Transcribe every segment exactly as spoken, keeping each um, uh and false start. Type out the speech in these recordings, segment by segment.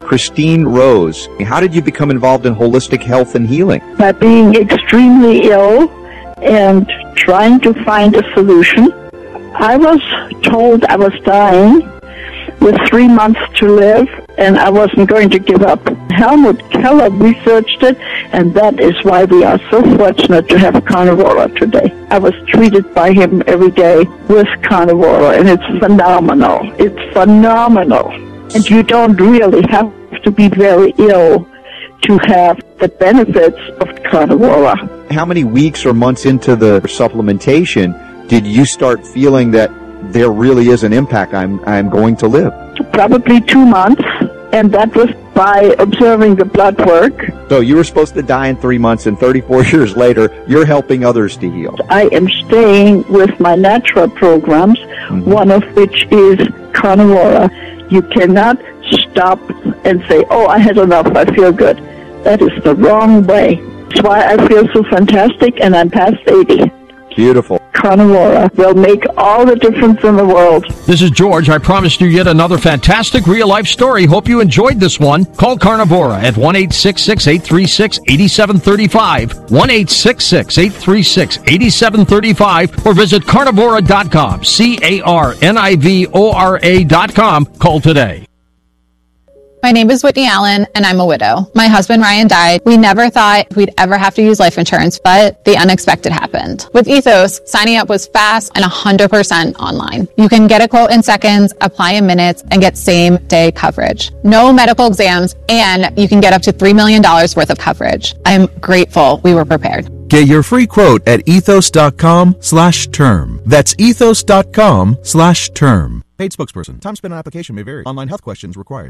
Christine Rose. How did you become involved in holistic health and healing? By being extremely ill and trying to find a solution. I was told I was dying with three months to live, and I wasn't going to give up. Helmut Keller researched it, and that is why we are so fortunate to have Carnivora today. I was treated by him every day with Carnivora, and it's phenomenal. It's phenomenal. And you don't really have to be very ill to have the benefits of Carnivora. How many weeks or months into the supplementation did you start feeling that there really is an impact? I'm I'm going to live. Probably two months, and that was by observing the blood work. So you were supposed to die in three months, and thirty-four years later, you're helping others to heal. I am staying with my natural programs, mm-hmm. one of which is Carnivora. You cannot stop and say, oh, I had enough, I feel good. That is the wrong way. That's why I feel so fantastic, and I'm past eighty. Beautiful. Carnivora will make all the difference in the world. This is George. I promised you yet another fantastic real-life story. Hope you enjoyed this one. Call Carnivora at one eight six six, eight three six, eight seven three five, one eight six six, eight three six, eight seven three five, or visit carnivora dot com, C A R N I V O R A dot com. Call today. My name is Whitney Allen, and I'm a widow. My husband, Ryan, died. We never thought we'd ever have to use life insurance, but the unexpected happened. With Ethos, signing up was fast and one hundred percent online. You can get a quote in seconds, apply in minutes, and get same-day coverage. No medical exams, and you can get up to three million dollars worth of coverage. I'm grateful we were prepared. Get your free quote at ethos.com slash term. That's ethos.com slash term. Paid spokesperson. Time spent on application may vary. Online health questions required.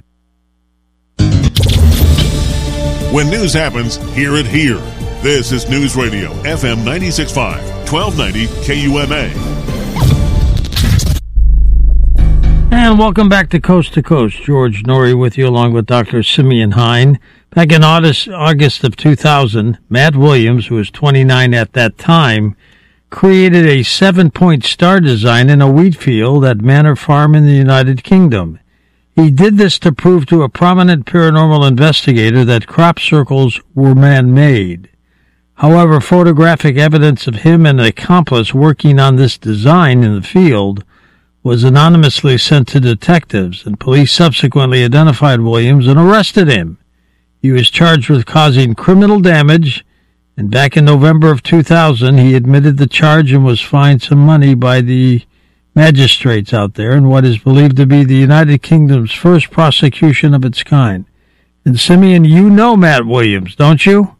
When news happens, hear it here. This is News Radio, F M ninety-six point five, twelve ninety K U M A. And welcome back to Coast to Coast. George Noory with you along with Doctor Simeon Hein. Back in August, August of two thousand, Matt Williams, who was twenty-nine at that time, created a seven-point star design in a wheat field at Manor Farm in the United Kingdom. He did this to prove to a prominent paranormal investigator that crop circles were man-made. However, photographic evidence of him and an accomplice working on this design in the field was anonymously sent to detectives, and police subsequently identified Williams and arrested him. He was charged with causing criminal damage, and back in November of two thousand, he admitted the charge and was fined some money by the magistrates out there in what is believed to be the United Kingdom's first prosecution of its kind. And Simeon, you know Matt Williams, don't you?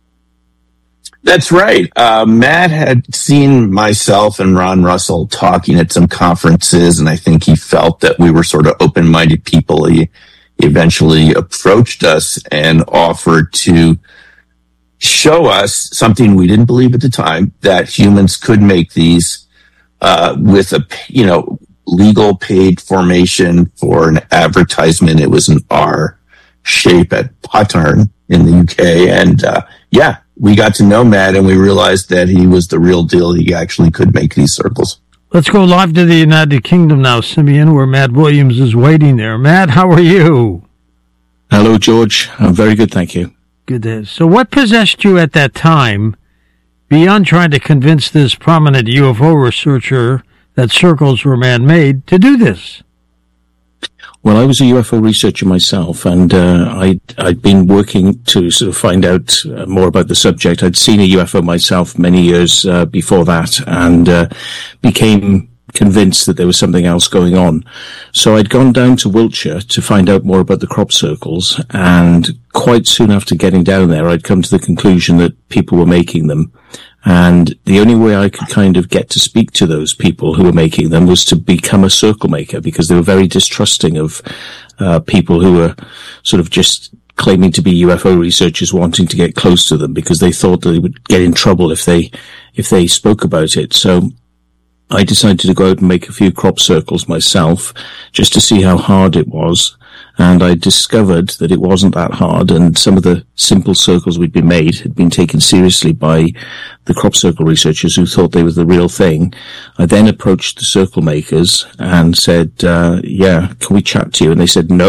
That's right. Uh, Matt had seen myself and Ron Russell talking at some conferences, and I think he felt that we were sort of open-minded people. He eventually approached us and offered to show us something we didn't believe at the time, that humans could make these Uh, with a, you know, legal paid formation for an advertisement. It was an R shape at Pattern in the U K. And, uh, yeah, we got to know Matt and we realized that he was the real deal. He actually could make these circles. Let's go live to the United Kingdom now, Simeon, where Matt Williams is waiting there. Matt, how are you? Hello, George. I'm very good, thank you. Good day. So what possessed you at that time, beyond trying to convince this prominent U F O researcher that circles were man-made, to do this? Well, I was a U F O researcher myself, and uh, I'd, I'd been working to sort of find out uh, more about the subject. I'd seen a U F O myself many years uh, before that, and uh, became convinced that there was something else going on. So I'd gone down to Wiltshire to find out more about the crop circles, and quite soon after getting down there, I'd come to the conclusion that people were making them. And the only way I could kind of get to speak to those people who were making them was to become a circle maker, because they were very distrusting of uh, people who were sort of just claiming to be U F O researchers, wanting to get close to them because they thought that they would get in trouble if they if they spoke about it. So I decided to go out and make a few crop circles myself just to see how hard it was. And I discovered that it wasn't that hard, and some of the simple circles we'd been made had been taken seriously by the crop circle researchers who thought they were the real thing. I then approached the circle makers and said, uh, yeah, can we chat to you? And they said, nope,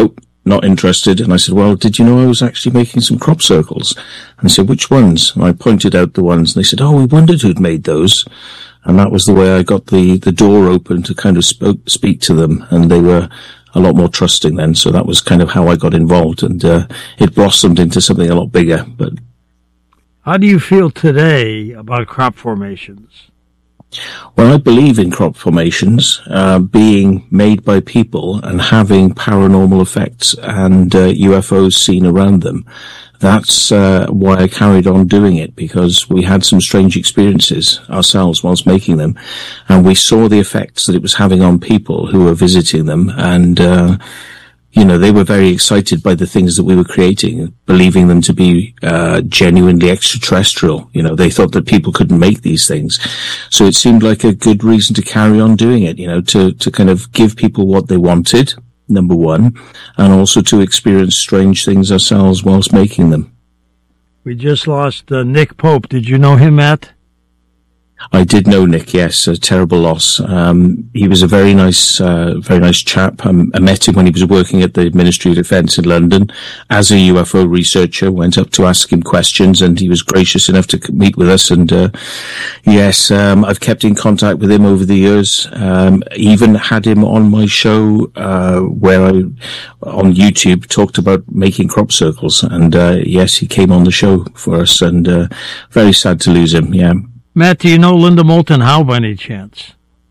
not interested. And I said, well, did you know I was actually making some crop circles? And they said, which ones? And I pointed out the ones, and they said, oh, we wondered who'd made those. And that was the way I got the, the door open to kind of spoke, speak to them. And they were a lot more trusting then. So that was kind of how I got involved. And uh, it blossomed into something a lot bigger. But how do you feel today about crop formations? Well, I believe in crop formations uh, being made by people and having paranormal effects and uh, U F Os seen around them. That's uh, why I carried on doing it, because we had some strange experiences ourselves whilst making them, and we saw the effects that it was having on people who were visiting them, and uh, you know, they were very excited by the things that we were creating, believing them to be uh, genuinely extraterrestrial. You know, they thought that people couldn't make these things. So it seemed like a good reason to carry on doing it, you know, to, to kind of give people what they wanted, number one, and also to experience strange things ourselves whilst making them. We just lost uh, Nick Pope. Did you know him, Matt? I did know Nick, yes, a terrible loss. Um, he was a very nice, uh, very nice chap. Um, I met him when he was working at the Ministry of Defence in London as a U F O researcher, went up to ask him questions, and he was gracious enough to meet with us. And, uh, yes, um, I've kept in contact with him over the years. Um, even had him on my show, uh, where I, on YouTube, talked about making crop circles. And, uh, yes, he came on the show for us, and, uh, very sad to lose him, yeah. Matt, do you know Linda Moulton Howe by any chance?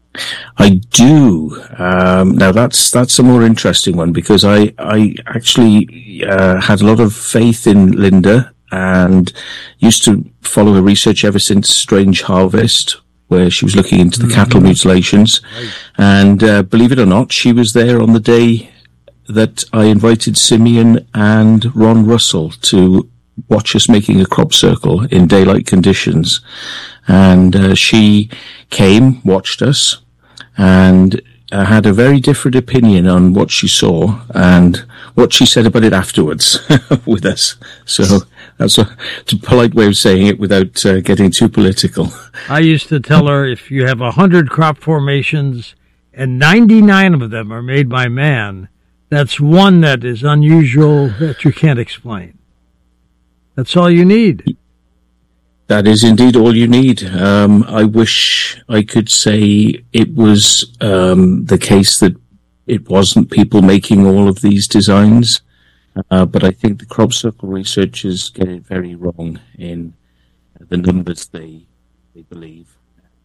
I do. Um, now that's that's a more interesting one, because I I actually uh, had a lot of faith in Linda and used to follow her research ever since Strange Harvest, where she was looking into the mm-hmm. cattle mutilations. Right. And uh, believe it or not, she was there on the day that I invited Simeon and Ron Russell to watch us making a crop circle in daylight conditions. And uh, she came, watched us, and uh, had a very different opinion on what she saw and what she said about it afterwards with us. So that's a, it's a polite way of saying it without uh, getting too political. I used to tell her, if you have a hundred crop formations and ninety-nine of them are made by man, that's one that is unusual that you can't explain. That's all you need. That is indeed all you need. Um, I wish I could say it was um, the case that it wasn't people making all of these designs, uh, but I think the crop circle researchers get it very wrong in the numbers they they believe.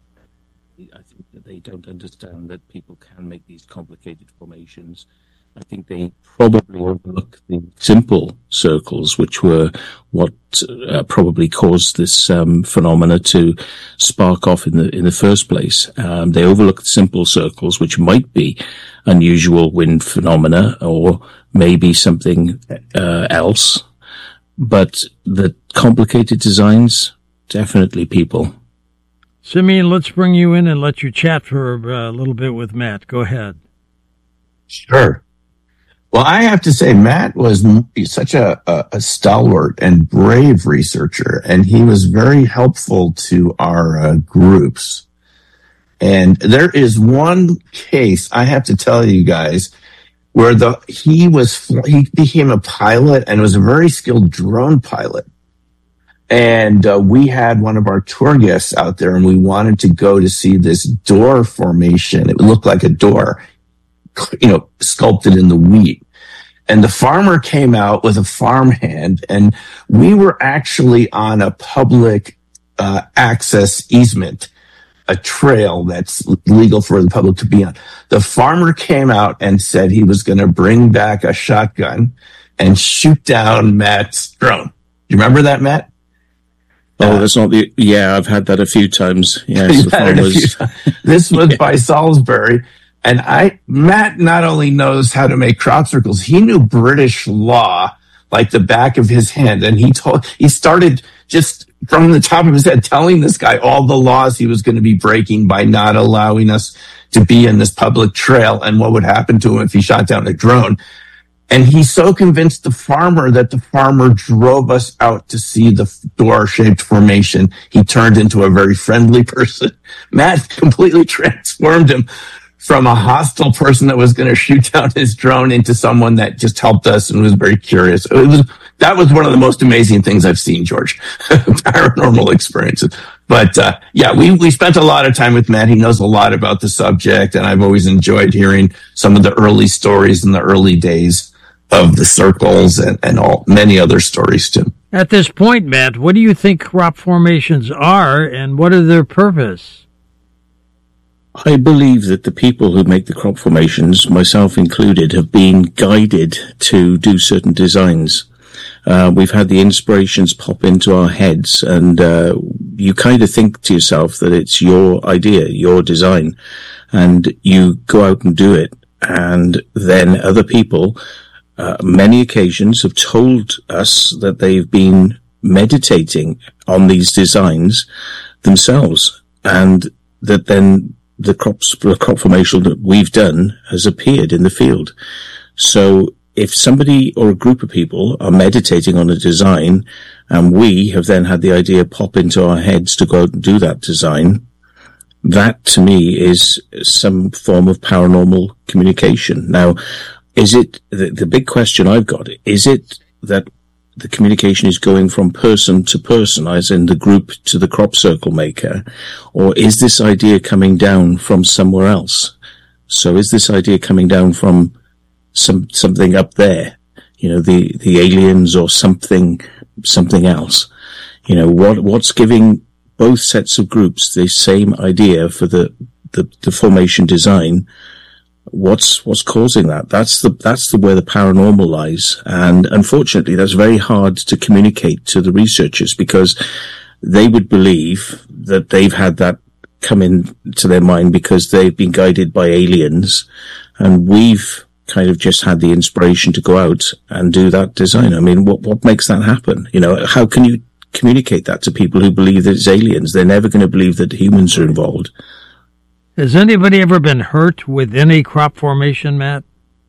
I think that they don't understand that people can make these complicated formations. I think they probably overlook the simple circles, which were what uh, probably caused this um, phenomena to spark off in the in the first place. Um, they overlook the simple circles, which might be unusual wind phenomena or maybe something uh, else. But the complicated designs, definitely people. Simeon, let's bring you in and let you chat for a little bit with Matt. Go ahead. Sure. Well, I have to say, Matt was such a, a, a stalwart and brave researcher, and he was very helpful to our uh, groups. And there is one case I have to tell you guys where the he was he became a pilot and was a very skilled drone pilot. And uh, we had one of our tour guests out there, and we wanted to go to see this door formation. It looked like a door, you know, sculpted in the wheat. And the farmer came out with a farmhand, and we were actually on a public uh, access easement, a trail that's legal for the public to be on. The farmer came out and said he was going to bring back a shotgun and shoot down Matt's drone. You remember that, Matt? Oh, that's not the, yeah, I've had that a few times. Yes, the farmers. This was yeah. by Salisbury. And I, Matt not only knows how to make crop circles, he knew British law like the back of his hand. And he told, he started just from the top of his head telling this guy all the laws he was going to be breaking by not allowing us to be in this public trail and what would happen to him if he shot down a drone. And he so convinced the farmer that the farmer drove us out to see the door-shaped formation. He turned into a very friendly person. Matt completely transformed him from a hostile person that was going to shoot down his drone into someone that just helped us and was very curious. It was, that was one of the most amazing things I've seen, George. Paranormal experiences. But, uh, yeah, we, we spent a lot of time with Matt. He knows a lot about the subject, and I've always enjoyed hearing some of the early stories in the early days of the circles and, and all, many other stories too. At this point, Matt, what do you think crop formations are, and what are their purpose? I believe that the people who make the crop formations, myself included, have been guided to do certain designs. Uh, we've had the inspirations pop into our heads, and uh, you kind of think to yourself that it's your idea, your design, and you go out and do it. And then other people, uh, many occasions, have told us that they've been meditating on these designs themselves, and that then the crops, the crop formation that we've done has appeared in the field. So if somebody or a group of people are meditating on a design, and we have then had the idea pop into our heads to go out and do that design, that to me is some form of paranormal communication. Now, is it, the, the big question I've got, is it that the communication is going from person to person, as in the group to the crop circle maker, or is this idea coming down from somewhere else? So is this idea coming down from some something up there, you know, the the aliens or something something else? You know, what what's giving both sets of groups the same idea for the the, the formation design? What's what's causing that? That's the that's the where the paranormal lies, and unfortunately, that's very hard to communicate to the researchers, because they would believe that they've had that come in to their mind because they've been guided by aliens, and we've kind of just had the inspiration to go out and do that design. I mean, what what makes that happen? You know, how can you communicate that to people who believe that it's aliens? They're never going to believe that humans are involved. Has anybody ever been hurt with any crop formation, Matt?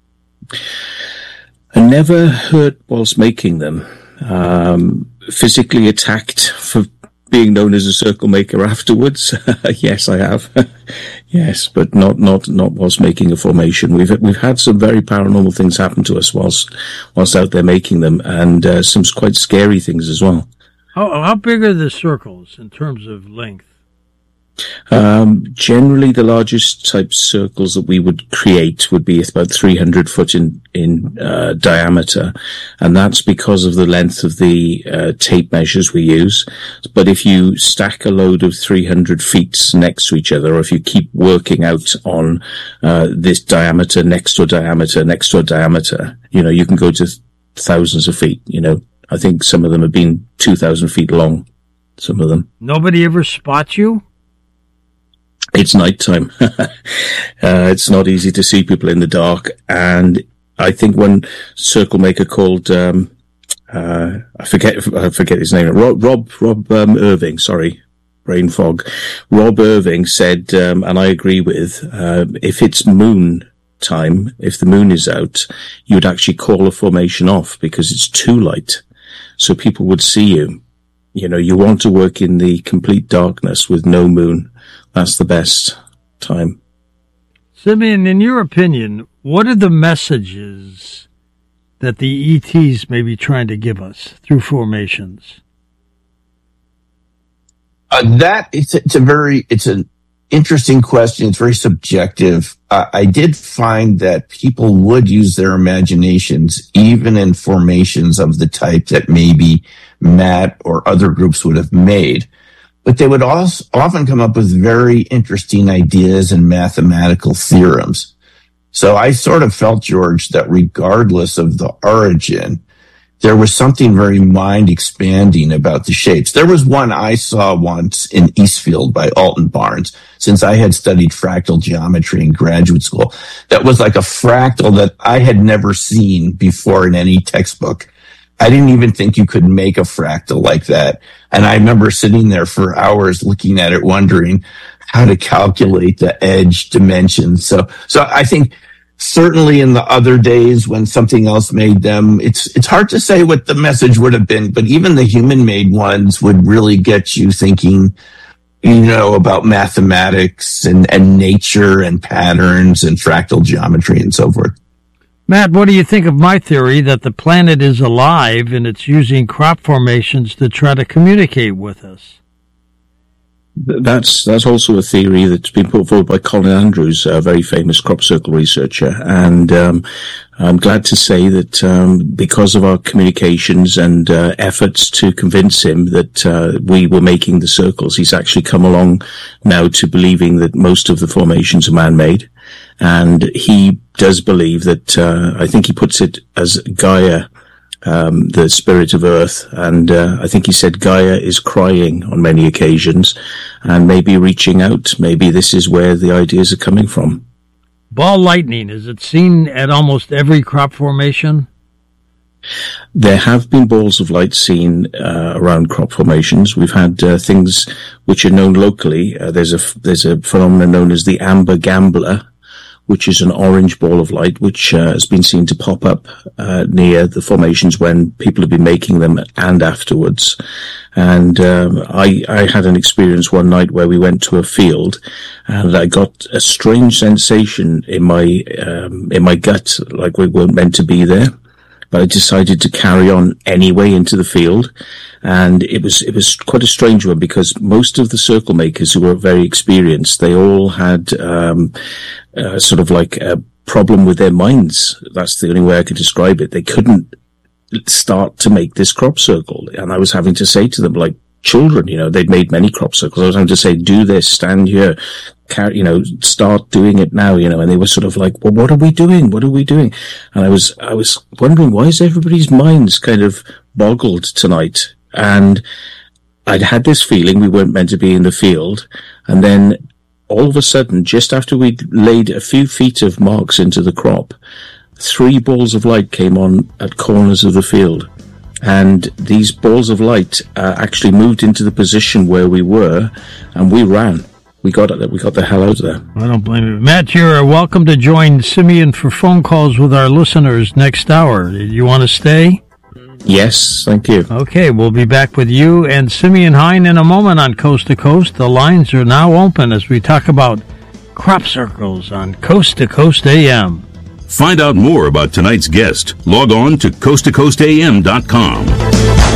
I never hurt whilst making them. Um, physically attacked for being known as a circle maker afterwards. Yes, I have. Yes, but not, not, not whilst making a formation. We've, we've had some very paranormal things happen to us whilst, whilst out there making them, and uh, some quite scary things as well. How, how big are the circles in terms of length? Um, generally the largest type circles that we would create would be about three hundred foot in, in, uh, diameter. And that's because of the length of the, uh, tape measures we use. But if you stack a load of three hundred feet next to each other, or if you keep working out on, uh, this diameter next to a diameter next to a diameter, you know, you can go to thousands of feet, you know. I think some of them have been two thousand feet long. Some of them. Nobody ever spots you? It's nighttime. uh, it's not easy to see people in the dark. And I think one circle maker called, um, uh, I forget, I forget his name, Rob, Rob, Rob um, Irving, sorry, brain fog. Rob Irving said, um, and I agree with, uh, if it's moon time, if the moon is out, you would actually call a formation off because it's too light. So people would see you. You know, you want to work in the complete darkness with no moon. That's the best time. Simeon, in your opinion, what are the messages that the E Ts may be trying to give us through formations? Uh, that it's it's a very it's an interesting question. It's very subjective. Uh, I did find that people would use their imaginations even in formations of the type that maybe Matt or other groups would have made. But they would also often come up with very interesting ideas and mathematical theorems. So I sort of felt, George, that regardless of the origin, there was something very mind expanding about the shapes. There was one I saw once in Eastfield by Alton Barnes, since I had studied fractal geometry in graduate school. That was like a fractal that I had never seen before in any textbook. I didn't even think you could make a fractal like that. And I remember sitting there for hours looking at it, wondering how to calculate the edge dimensions. So, so I think certainly in the other days when something else made them, it's, it's hard to say what the message would have been, but even the human made ones would really get you thinking you know, about mathematics and, and nature and patterns and fractal geometry and so forth. Matt, what do you think of my theory that the planet is alive and it's using crop formations to try to communicate with us? That's that's also a theory that's been put forward by Colin Andrews, a very famous crop circle researcher. And um, I'm glad to say that um, because of our communications and uh, efforts to convince him that uh, we were making the circles, he's actually come along now to believing that most of the formations are man-made. And he does believe that, uh, I think he puts it as Gaia, Um, the spirit of Earth, and uh, I think he said Gaia is crying on many occasions and maybe reaching out. Maybe this is where the ideas are coming from. Ball lightning, is it seen at almost every crop formation? There have been balls of light seen uh, around crop formations. We've had uh, things which are known locally. Uh, there's a there's a phenomenon known as the amber gambler, which is an orange ball of light, which uh, has been seen to pop up uh, near the formations when people have been making them and afterwards. And um, I, I had an experience one night where we went to a field, and I got a strange sensation in my um, in my gut, like we weren't meant to be there. But I decided to carry on anyway into the field. And it was, it was quite a strange one because most of the circle makers who were very experienced, they all had, um, uh, sort of like a problem with their minds. That's the only way I could describe it. They couldn't start to make this crop circle. And I was having to say to them, like children, you know, they'd made many crop circles. I was having to say, do this, stand here, carry, you know, start doing it now, you know, and they were sort of like, well, what are we doing? What are we doing? And I was, I was wondering, why is everybody's minds kind of boggled tonight? And I'd had this feeling we weren't meant to be in the field. And then all of a sudden, just after we'd laid a few feet of marks into the crop, three balls of light came on at corners of the field. And these balls of light uh, actually moved into the position where we were, and we ran. We got we got the hell out of there. I don't blame you. Matt, you're welcome to join Simeon for phone calls with our listeners next hour. You want to stay? Yes, thank you. Okay, we'll be back with you and Simeon Hein in a moment on Coast to Coast. The lines are now open as we talk about crop circles on Coast to Coast A M. Find out more about tonight's guest. Log on to coast to coast a m dot com.